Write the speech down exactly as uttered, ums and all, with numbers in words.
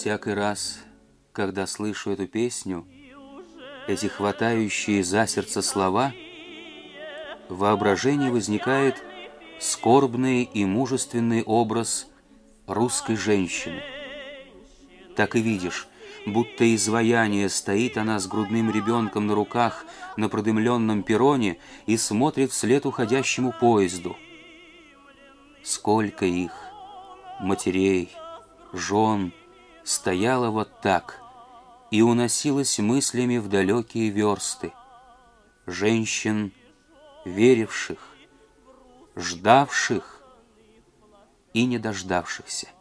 всякий раз, когда слышу эту песню, эти хватающие за сердце слова, в воображении возникает скорбный и мужественный образ русской женщины. Так и видишь, будто изваяние стоит она с грудным ребенком на руках на продымленном перроне и смотрит вслед уходящему поезду. Сколько их, матерей, жен, стояло вот так и уносилось мыслями в далекие версты. Женщин, веривших, ждавших и не дождавшихся.